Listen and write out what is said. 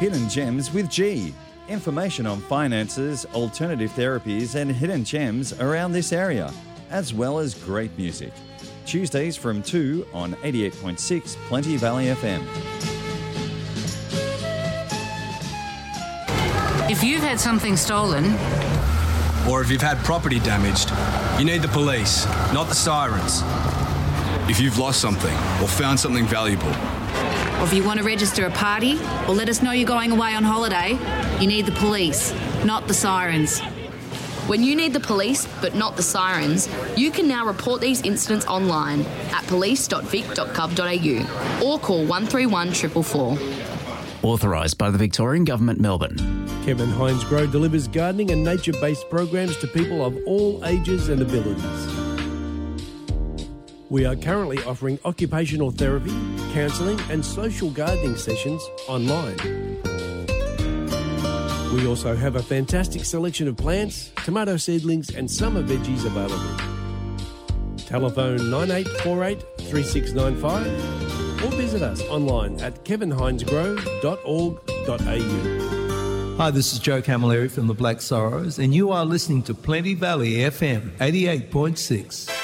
Hidden Gems with G. Information on finances, alternative therapies and hidden gems around this area, as well as great music. Tuesdays from 2 on 88.6 Plenty Valley FM. If you've had something stolen, or if you've had property damaged, you need the police, not the sirens. If you've lost something or found something valuable, or if you want to register a party or let us know you're going away on holiday, you need the police, not the sirens. When you need the police but not the sirens, you can now report these incidents online at police.vic.gov.au or call 131 444. Authorised by the Victorian Government, Melbourne. Kevin Hines Grow delivers gardening and nature-based programs to people of all ages and abilities. We are currently offering occupational therapy, counselling and social gardening sessions online. We also have a fantastic selection of plants, tomato seedlings and summer veggies available. Telephone 9848 3695 or visit us online at kevinhinesgrow.org.au. Hi, this is Joe Camilleri from the Black Sorrows, and you are listening to Plenty Valley FM 88.6.